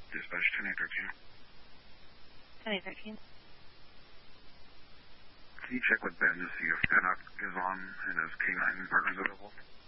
Dispatch 2013. Can you check with Ben to see if Pennock is on and his K9 partners available?